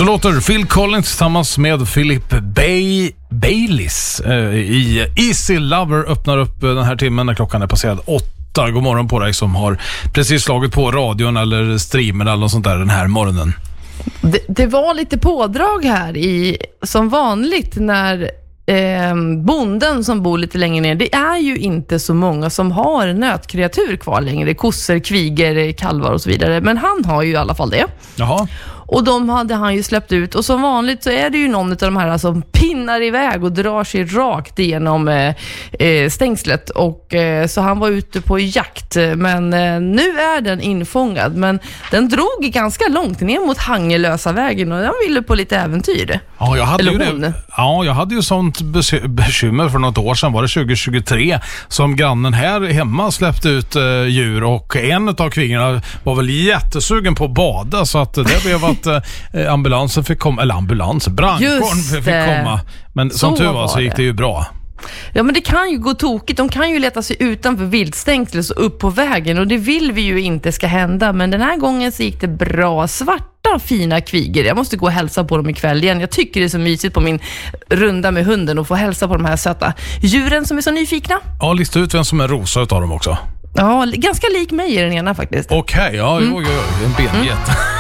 Så låter Phil Collins tillsammans med Philip Baylis i Easy Lover öppnar upp den här timmen när klockan är passerad 8. God morgon på dig som har precis slagit på radion eller streamen eller något sånt där den här morgonen. Det var lite pådrag här som vanligt när bonden som bor lite längre ner, det är ju inte så många som har nötkreatur kvar längre, kossor, kviger, kalvar och så vidare, men han har ju i alla fall det. Jaha. Och de hade han ju släppt ut. Och som vanligt så är det ju någon av de här som pinnar iväg och drar sig rakt igenom stängslet. Och så han var ute på jakt. Men nu är den infångad. Men den drog ganska långt ner mot Hangelösa vägen. Och den ville på lite äventyr. Ja, jag hade ju sånt bekymmer för något år sedan. Var det 2023 som grannen här hemma släppte ut djur. Och en av kvinnorna var väl jättesugen på att bada. Så att det blev att ambulansen fick komma, eller brandkåren fick komma, men så som tur var så gick det ju bra. Ja, men det kan ju gå tokigt. De kan ju leta sig utanför viltstängslet och upp på vägen, och det vill vi ju inte ska hända, men den här gången så gick det bra. Svarta fina kviger. Jag måste gå och hälsa på dem ikväll igen. Jag tycker det är så mysigt på min runda med hunden och få hälsa på de här söta djuren som är så nyfikna. Ja, lista ut vem som är rosa utav dem också. Ja, ganska lik mig i den ena faktiskt. Okej, en benget.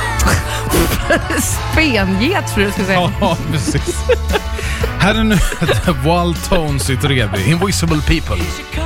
Spenget, tror jag ska säga. Ja, precis. Här är nu Wild Tones i Trevi. Invisible People.